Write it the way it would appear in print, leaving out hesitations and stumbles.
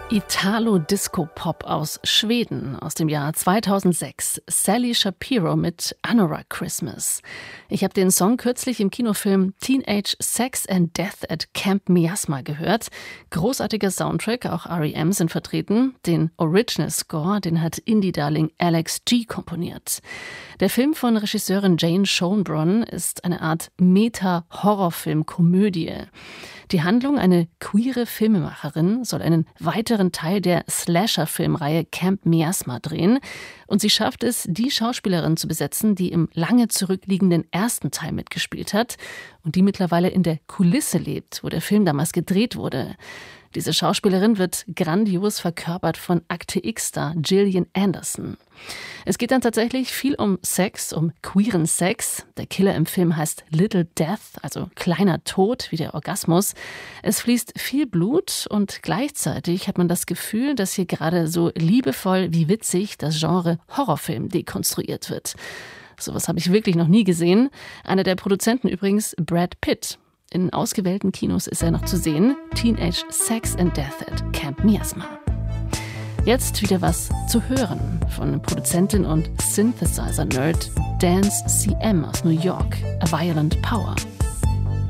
Italo-Disco-Pop aus Schweden aus dem Jahr 2006. Sally Shapiro mit Anorak Christmas. Ich habe den Song kürzlich im Kinofilm Teenage Sex and Death at Camp Miasma gehört. Großartiger Soundtrack, auch R.E.M. sind vertreten. Den Original Score, den hat Indie-Darling Alex G. komponiert. Der Film von Regisseurin Jane Schoenbrunn ist eine Art Meta-Horrorfilm-Komödie. Die Handlung, eine queere Filmemacherin soll einen weiteren Teil der Slasher-Filmreihe Camp Miasma drehen. Und sie schafft es, die Schauspielerin zu besetzen, die im lange zurückliegenden ersten Teil mitgespielt hat und die mittlerweile in der Kulisse lebt, wo der Film damals gedreht wurde. Diese Schauspielerin wird grandios verkörpert von Akte X-Star Gillian Anderson. Es geht dann tatsächlich viel um Sex, um queeren Sex. Der Killer im Film heißt Little Death, also kleiner Tod wie der Orgasmus. Es fließt viel Blut und gleichzeitig hat man das Gefühl, dass hier gerade so liebevoll wie witzig das Genre Horrorfilm dekonstruiert wird. Sowas habe ich wirklich noch nie gesehen. Einer der Produzenten übrigens Brad Pitt. In ausgewählten Kinos ist er noch zu sehen. Teenage Sex and Death at Camp Miasma. Jetzt wieder was zu hören von Produzentin und Synthesizer-Nerd Dance CM aus New York, A Violent Power.